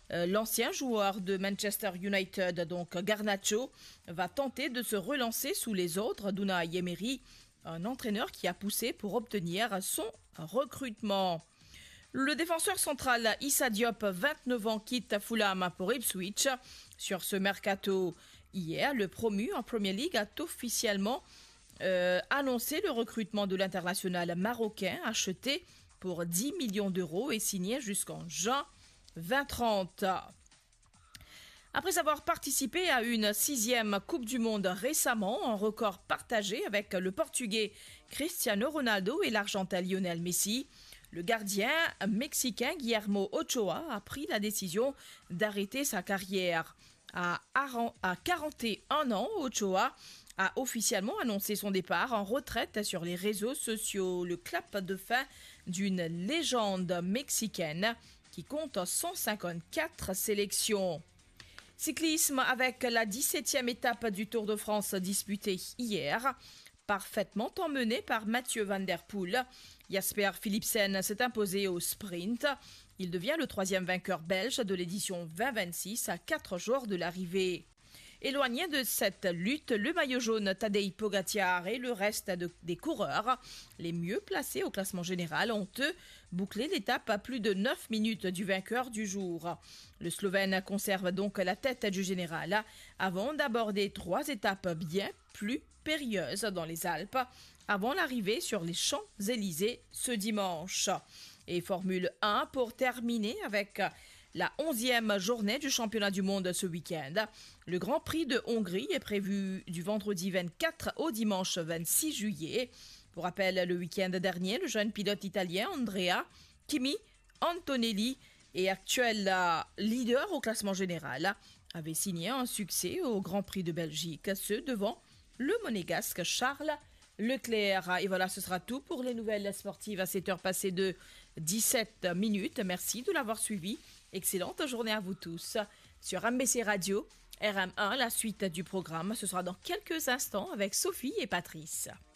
L'ancien joueur de Manchester United, donc Garnacho, va tenter de se relancer sous les ordres d'Unai Emery, un entraîneur qui a poussé pour obtenir son recrutement. Le défenseur central Issa Diop, 29 ans, quitte Fulham pour Ipswich. Sur ce mercato, hier, le promu en Premier League a officiellement annoncé le recrutement de l'international marocain acheté pour 10 millions d'euros et signé jusqu'en juin 2030. Après avoir participé à une 6e Coupe du Monde récemment, un record partagé avec le Portugais Cristiano Ronaldo et l'Argentin Lionel Messi, le gardien mexicain Guillermo Ochoa a pris la décision d'arrêter sa carrière. À 41 ans, Ochoa a officiellement annoncé son départ en retraite sur les réseaux sociaux. Le clap de fin d'une légende mexicaine qui compte 154 sélections. Cyclisme avec la 17e étape du Tour de France disputée hier, parfaitement emmenée par Mathieu Van Der Poel. Jasper Philipsen s'est imposé au sprint. Il devient le 3e vainqueur belge de l'édition 2026 à 4 jours de l'arrivée. Éloigné de cette lutte, le maillot jaune Tadej Pogacar et le reste des coureurs, les mieux placés au classement général, ont eux bouclé l'étape à plus de 9 minutes du vainqueur du jour. Le Slovène conserve donc la tête du général avant d'aborder 3 étapes bien plus périlleuses dans les Alpes avant l'arrivée sur les Champs-Élysées ce dimanche. Et Formule 1 pour terminer avec la 11e journée du championnat du monde ce week-end. Le Grand Prix de Hongrie est prévu du vendredi 24 au dimanche 26 juillet. Pour rappel, le week-end dernier, le jeune pilote italien Andrea Kimi Antonelli et actuel leader au classement général avait signé un succès au Grand Prix de Belgique, ce devant le monégasque Charles Leclerc. Et voilà, ce sera tout pour les nouvelles sportives à 7h passées de 17 minutes. Merci de l'avoir suivi. Excellente journée à vous tous. Sur MBC Radio, RM1, la suite du programme, ce sera dans quelques instants avec Sophie et Patrice.